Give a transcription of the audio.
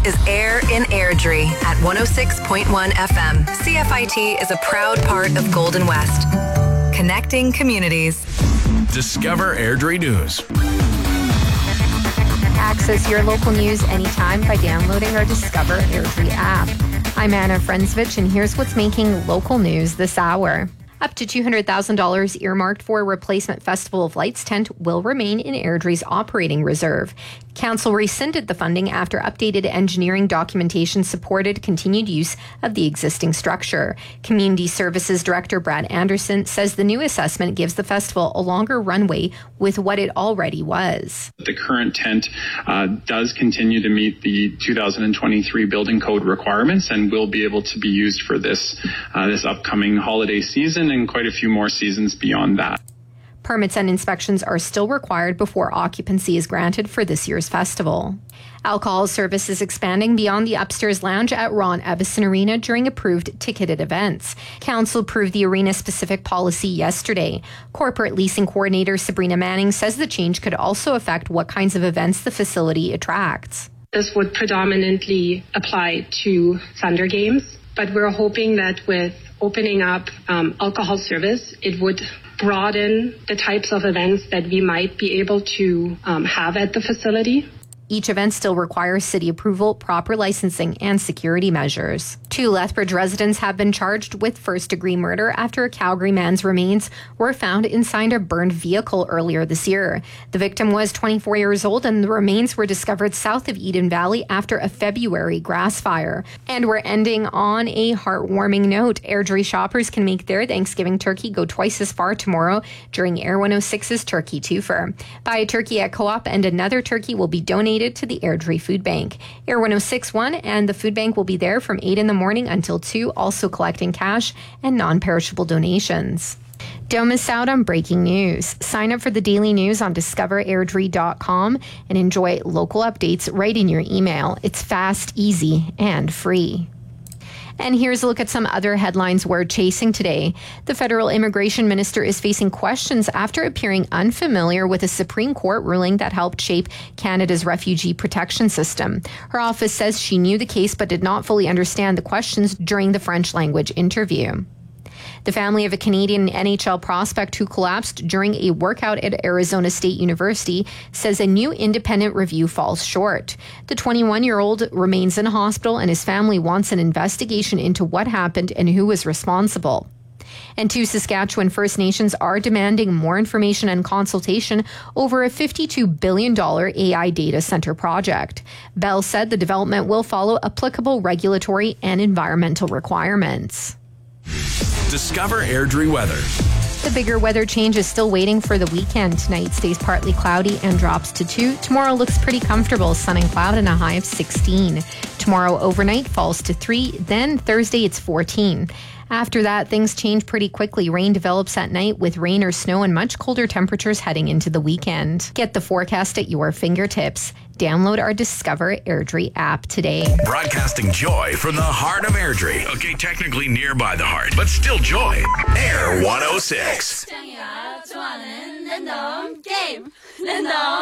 is Air in Airdrie at 106.1 FM. CFIT is a proud part of Golden West. Connecting communities. Discover Airdrie News. Access your local news anytime by downloading our Discover Airdrie app. I'm Anna Frensvich, and here's what's making local news this hour. Up to $200,000 earmarked for a replacement Festival of Lights tent will remain in Airdrie's operating reserve. Council rescinded the funding after updated engineering documentation supported continued use of the existing structure. Community Services Director Brad Anderson says the new assessment gives the festival a longer runway with what it already was. The current tent does continue to meet the 2023 building code requirements and will be able to be used for this upcoming holiday season and quite a few more seasons beyond that. Permits and inspections are still required before occupancy is granted for this year's festival. Alcohol service is expanding beyond the upstairs lounge at Ron Ebbison Arena during approved ticketed events. Council approved the arena-specific policy yesterday. Corporate leasing coordinator Sabrina Manning says the change could also affect what kinds of events the facility attracts. This would predominantly apply to Thunder games, but we're hoping that with opening up alcohol service, it would broaden the types of events that we might be able to have at the facility. Each event still requires city approval, proper licensing, and security measures. 2 Lethbridge residents have been charged with first-degree murder after a Calgary man's remains were found inside a burned vehicle earlier this year. The victim was 24 years old, and the remains were discovered south of Eden Valley after a February grass fire. And we're ending on a heartwarming note. Airdrie shoppers can make their Thanksgiving turkey go twice as far tomorrow during Air 106's Turkey Twofer. Buy a turkey at Co-op, and another turkey will be donated to the Airdrie Food Bank. Air 106.1 and the food bank will be there from 8 in the morning until 2, also collecting cash and non-perishable donations. Don't miss out on breaking news. Sign up for the daily news on discoverairdrie.com and enjoy local updates right in your email. It's fast, easy, and free. And here's a look at some other headlines we're chasing today. The federal immigration minister is facing questions after appearing unfamiliar with a Supreme Court ruling that helped shape Canada's refugee protection system. Her office says she knew the case but did not fully understand the questions during the French language interview. The family of a Canadian NHL prospect who collapsed during a workout at Arizona State University says a new independent review falls short. The 21-year-old remains in hospital and his family wants an investigation into what happened and who was responsible. And 2 Saskatchewan First Nations are demanding more information and consultation over a $52 billion AI data center project. Bell said the development will follow applicable regulatory and environmental requirements. Discover Airdrie weather. The bigger weather change is still waiting for the weekend. Tonight stays partly cloudy and drops to 2. Tomorrow looks pretty comfortable, sun and cloud and a high of 16. Tomorrow overnight falls to 3. Then Thursday it's 14. After that, things change pretty quickly. Rain develops at night with rain or snow and much colder temperatures heading into the weekend. Get the forecast at your fingertips. Download our Discover Airdrie app today. Broadcasting joy from the heart of Airdrie. Okay, technically nearby the heart, but still joy. Air 106.